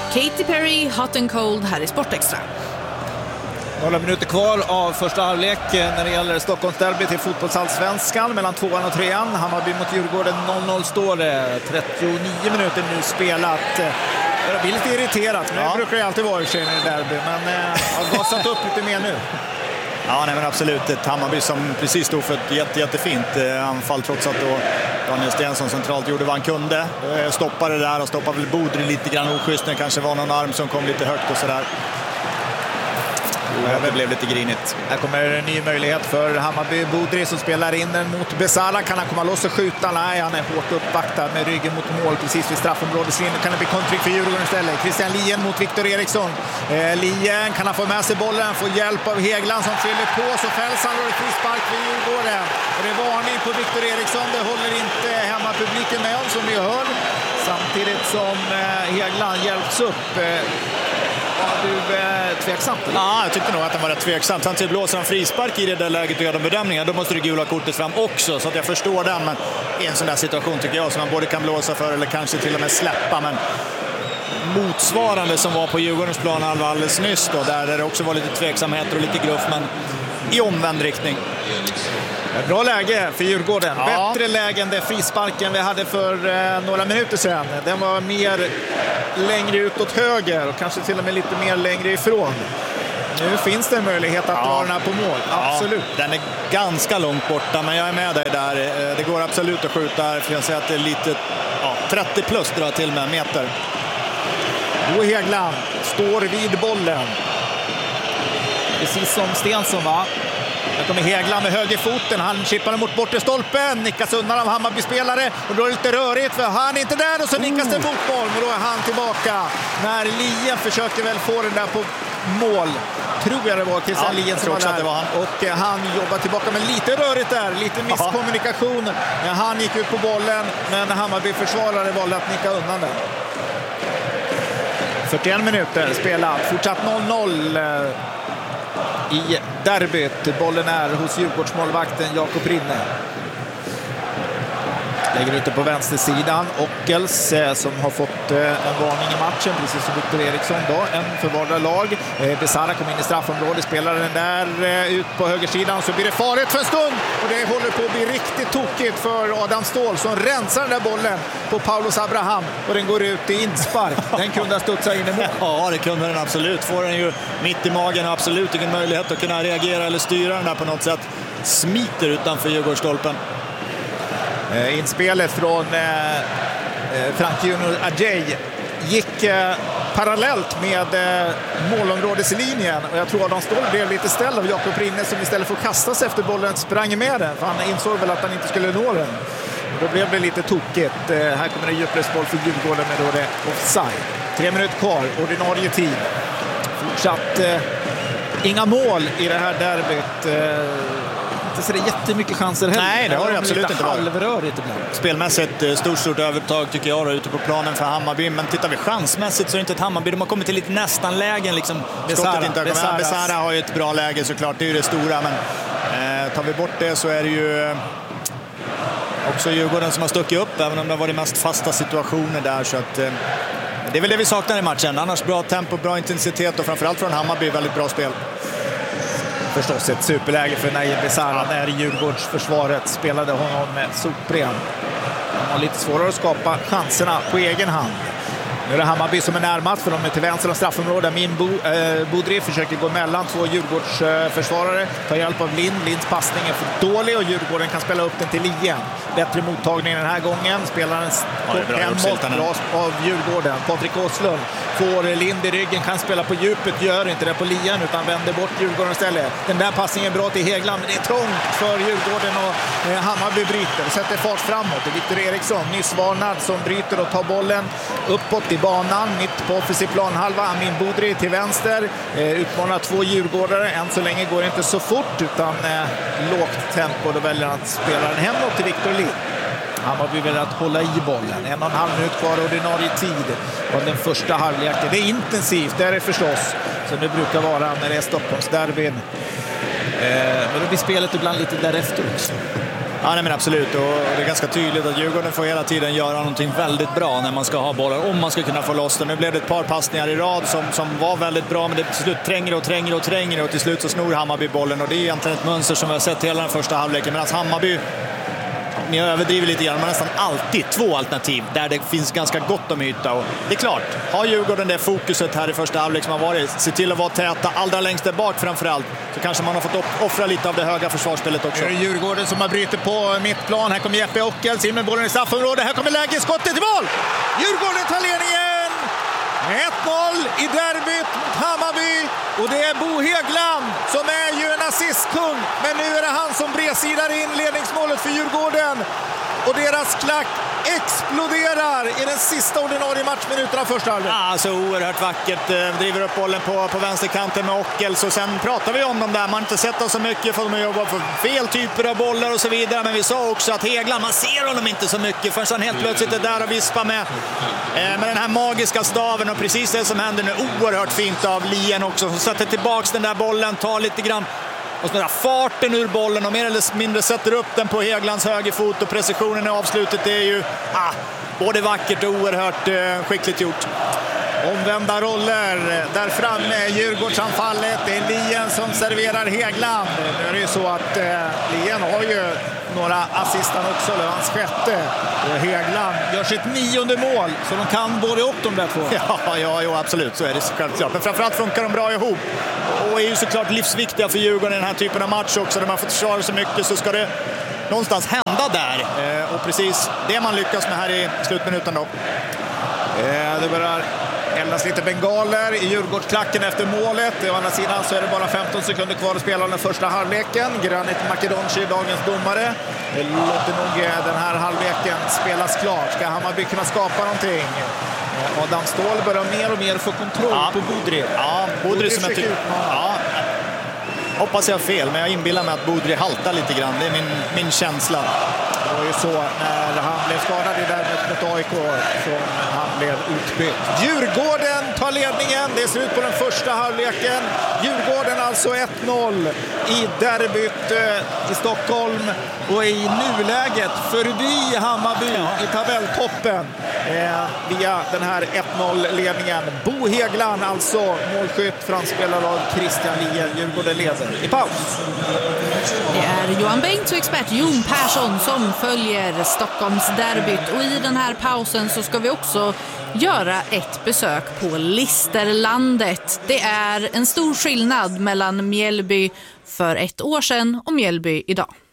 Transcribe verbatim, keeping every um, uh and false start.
Katy Perry, Hot and Cold här i Sportextra. Några minuter kvar av första halvlek när det gäller Stockholmsderby till fotbollsallsvenskan mellan tvåan och trean. Hammarby mot Djurgården, noll noll står det. trettionio minuter nu spelat. Jag blir lite irriterat, men ja. Det brukar ju alltid vara i sig i derby. Men jag har gasat upp lite mer nu. Ja, nej, men absolut. Ett Hammarby som precis stod för ett jätte, jättefint anfall, trots att då Daniel Stensson centralt gjorde vad han kunde. Stoppade det där och stoppade väl Bodri lite grann oschysst. Det kanske var någon arm som kom lite högt och sådär. Ja, det blev lite grinigt. Här kommer en ny möjlighet för Hammarby. Bodri som spelar in den mot Besara. Kan han komma loss och skjuta? Nej, han är hårt uppvaktad med ryggen mot mål precis vid straffområdeslinjen. Kan det bli kontring för Djurgården istället. Christian Lien mot Viktor Eriksson. Eh, Lien kan han få med sig bollen. Får hjälp av Hegland som fyller på. Så fälls han och frispark för Djurgården. Och det är varning på Viktor Eriksson. Det håller inte hemmapubliken med om, som vi hör. Samtidigt som eh, Hegland hjälps upp. Eh, Var du eh, tveksamt? Eller? Ja, jag tyckte nog att han var rätt tveksamt. Samtidigt blåser han frispark i det där läget och gör de bedömningar. Då måste det gula kortet fram också, så att jag förstår den. Men i en sån där situation tycker jag som man både kan blåsa för eller kanske till och med släppa. Men motsvarande som var på Djurgårdens plan alldeles nyss då, där det också var lite tveksamheter och lite gruff, men i omvänd riktning. Bra läge för Djurgården. Ja. Bättre läge än det frisparken vi hade för eh, några minuter sedan. Den var mer längre utåt höger och kanske till och med lite mer längre ifrån. Nu finns det en möjlighet att ja. dra den här på mål. Absolut. Ja, den är ganska långt borta, men jag är med dig där. Det går absolut att skjuta här, för jag säger att det är lite ja, trettio plus drar till med meter. Bo Hegland står vid bollen. Precis som Stensson, va? Här kommer Hegland med högerfoten. Han chippar mot bortre stolpen. Nickas undan av Hammarby-spelare. Och då är det lite rörigt, för han är inte där. Och så nickas det fotboll. Och då är han tillbaka. När Lien försöker väl få den där på mål. Tror jag det var Christian ja, Lien som var där. Det var han. Och eh, han jobbar tillbaka. Men lite rörigt där. Lite misskommunikation. Ja, han gick ut på bollen. Men Hammarby-försvarare valde att nicka undan den. fyrtioen minuter spelat. Fortsatt noll noll i derbyt. Bollen är hos Djurgårdsmålvakten Jakob Rinne. Lägger ute på vänstersidan. Ockels eh, som har fått eh, en varning i matchen, precis som Viktor Eriksson då. En för vardera lag. Eh, Besara kommer in i straffområdet, spelar den där eh, ut på högersidan, så blir det farligt för en stund. Och det håller på att bli riktigt tokigt för Adam Ståhl som rensar den där bollen på Paulus Abraham. Och den går ut i inspark. Den kunde ha studsat in i mål. Ja, det kunde den absolut. Får den ju mitt i magen och absolut ingen möjlighet att kunna reagera eller styra den där på något sätt. Smiter utanför Djurgårdsstolpen. Eh, inspelet från eh, eh, Frank Junior Ajay gick eh, parallellt med eh, målområdeslinjen, och jag tror att de stod blev lite ställd av Jakob Rinne som istället för att kasta sig efter bollen sprang med den, för han insåg väl att han inte skulle nå den. Och då blev det lite tokigt. Eh, här kommer det djupledsboll för Djurgården med då det offside. Tre minuter kvar, ordinarie tid. Fortsatt eh, inga mål i det här derbyt. Eh, Så det är jättemycket chanser heller. Nej, det har det absolut inte varit. Spelmässigt stort, stort övertag tycker jag då, ute på planen för Hammarby. Men tittar vi chansmässigt så är det inte ett Hammarby. De har kommit till lite nästan lägen. Liksom. Besara, inte Besara. Besara har ju ett bra läge såklart, det är ju det stora. Men eh, tar vi bort det så är det ju eh, också Djurgården som har stuckit upp. Även om det har varit mest fasta situationer där. Så att, eh, det är väl det vi saknar i matchen. Annars bra tempo, bra intensitet och framförallt från Hammarby väldigt bra spel. Förstås ett superläge för Nair Besara när Djurgårdsförsvaret spelade honom med sopren. Han har lite svårare att skapa chanserna på egen hand. Nu är det Hammarby som är närmast, för de är till vänster om straffområdet. Min Bo, eh, Bodri försöker gå mellan två Djurgårdsförsvarare. Tar hjälp av Lind. Linds passning är för dålig och Djurgården kan spela upp den till Lien. Bättre mottagning den här gången. Spelaren ja, hemåt av Djurgården. Patrik Åslund får Lind i ryggen, kan spela på djupet. Gör inte det på Lien utan vänder bort Djurgården istället. Den där passningen är bra till Hegland, men det är trångt för Djurgården och eh, Hammarby bryter. Sätter fart framåt. Det är Viktor Eriksson, nyss varnad, som bryter och tar bollen uppåt i banan, mitt på offensiv planhalva. Amin Bodri till vänster, eh, utmanar två djurgårdare. Än så länge går det inte så fort utan eh, lågt tempo. Då väljer han att spela den hemåt till Viktor Lind. Hammarby väljer att hålla i bollen. En och en halv minut kvar ordinarie tid av den första halvleken. Det är intensivt, det är det förstås, som det brukar vara när det är Stockholmsderbyn. Eh, men då blir spelet ibland lite därefter också. Ja, nej, men absolut. Och det är ganska tydligt att Djurgården får hela tiden göra någonting väldigt bra när man ska ha bollen, om man ska kunna få loss den. Nu blev det ett par passningar i rad som, som var väldigt bra, men det till slut tränger och tränger och tränger och till slut så snor Hammarby bollen, och det är egentligen ett mönster som vi har sett hela den första halvleken. Medan Hammarby, ni överdriver lite grann, men nästan alltid två alternativ där det finns ganska gott om yta. Och det är klart, har Djurgården det fokuset här i första halvlek som har varit, se till att vara täta allra längst där bak framförallt, så kanske man har fått offra lite av det höga försvarsspelet också. Det är Djurgården som har bryter på mittplan. Här kommer Jeppe Ockels in med bollen i straffområdet. Här kommer lägesskottet i mål! Djurgården tar ledningen! ett noll i derbyt mot Hammarby. Och det är Bo Häggland som är ju en assistkung. Men nu är det han som bredsidar in ledningsmålet för Djurgården. Och deras klack exploderar i den sista ordinarie matchminuten av första halvlek. Ja, alltså oerhört vackert. Driver upp bollen på, på vänsterkanten med Ockels. Och sen pratar vi om dem där. Man har inte sett dem så mycket för att de jobbar för fel typer av bollar och så vidare. Men vi sa också att Häggland, man ser honom inte så mycket förrän han helt plötsligt är där och vispar med, eh, med den här magiska staven. Och precis det som händer nu, oerhört fint av Lien också. Som sätter tillbaks den där bollen, tar lite grann och så där farten ur bollen och mer eller mindre sätter upp den på Hägglands högerfot, och precisionen i avslutet är ju ah, både vackert och oerhört eh, skickligt gjort. Omvända roller där framme, Djurgårdsanfallet. Det är Lien som serverar Häggland. Nu är det ju så att eh, Lien har ju några assistan också, eller hans sjätte. Och Häggland gör sitt nionde mål, så de kan både och de där två. Ja, ja, ja, absolut, så är det självklart. Men framförallt funkar de bra ihop. Och är ju såklart livsviktiga för Djurgården i den här typen av match också. När man får försvara så mycket så ska det någonstans hända där. Eh, och precis det man lyckas med här i slutminuten då. Eh, det börjar eldas lite bengaler i Djurgårdsklacken efter målet. Å andra sidan så är det bara femton sekunder kvar att spela den första halvleken. Granit Makedonci, dagens domare. Det låter nog den här halvleken spelas klart. Ska Hammarby kunna skapa någonting? Adam Ståhl börjar mer och mer få kontroll ja. på Bodri. Ja, Bodri som jag tycker... Ja, hoppas jag har fel, men jag inbillar mig att Bodri haltar lite grann. Det är min, min känsla. Det var ju så när han blev skadad i derbyt mot A I K som han blev utbytt. Djurgården tar ledningen. Det är slut på den första halvleken. Djurgården alltså ett noll i derbyt i Stockholm. Och i nuläget förbi Hammarby i tabelltoppen eh, via den här ett noll-ledningen. Bo Häggland alltså målskytt, framspelad av Christian Lien. Djurgården leder i paus. Det är Johan Bengt och expert Jon Persson som följer Stockholms derbyt. Och i den här pausen så ska vi också göra ett besök på Listerlandet. Det är en stor skillnad mellan Mjällby för ett år sedan och Mjällby idag.